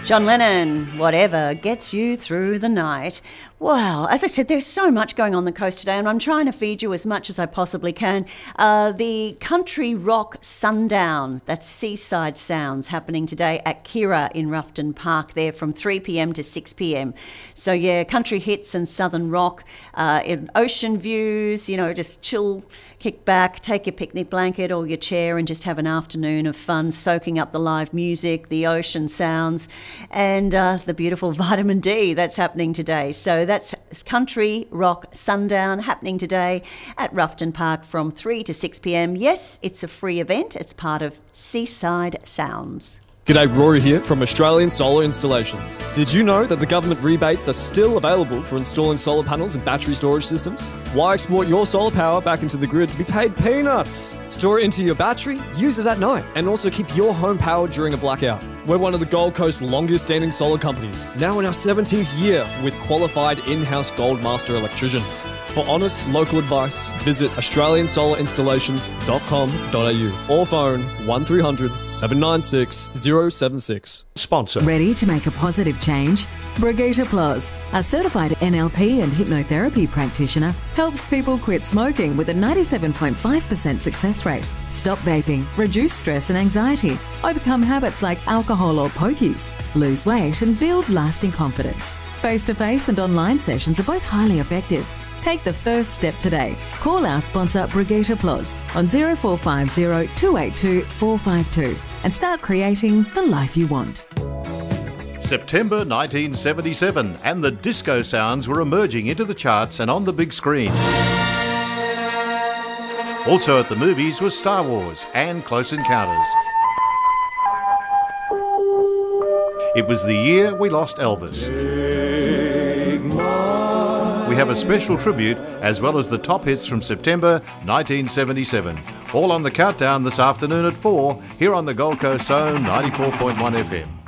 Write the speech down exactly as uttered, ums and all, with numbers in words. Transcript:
John Lennon, whatever gets you through the night. Wow, as I said, there's so much going on the coast today, and I'm trying to feed you as much as I possibly can. Uh, the Country Rock Sundown, that's Seaside Sounds, happening today at Kira in Ruffton Park there from three p.m. to six p.m. So yeah, country hits and southern rock, uh, in ocean views, you know, just chill, kick back, take your picnic blanket or your chair and just have an afternoon of fun, soaking up the live music, the ocean sounds, and uh, the beautiful vitamin D that's happening today. So that's Country Rock Sundown happening today at Ruffton Park from three to six p.m. Yes, it's a free event. It's part of Seaside Sounds. G'day, Rory here from Australian Solar Installations. Did you know that the government rebates are still available for installing solar panels and battery storage systems? Why export your solar power back into the grid to be paid peanuts? Store it into your battery, use it at night, and also keep your home powered during a blackout. We're one of the Gold Coast's longest standing solar companies, now in our seventeenth year with qualified in-house Gold Master electricians. For honest local advice, visit australian solar installations dot com dot a u or phone one three hundred, seven nine six, zero seven six. Sponsor. Ready to make a positive change? Brigitte Ploz, a certified N L P and hypnotherapy practitioner, helps people quit smoking with a ninety-seven point five percent success rate. Stop vaping, reduce stress and anxiety, overcome habits like alcohol or pokies, lose weight and build lasting confidence. Face-to-face and online sessions are both highly effective. Take the first step today. Call our sponsor Brigitte Ploz on zero four five zero, two eight two, four five two and start creating the life you want. September nineteen seventy-seven, and the disco sounds were emerging into the charts and on the big screen. Also at the movies was Star Wars and Close Encounters. It was the year we lost Elvis. We have a special tribute as well as the top hits from September nineteen seventy-seven. All on the countdown this afternoon at four here on the Gold Coast Zone ninety-four point one F M.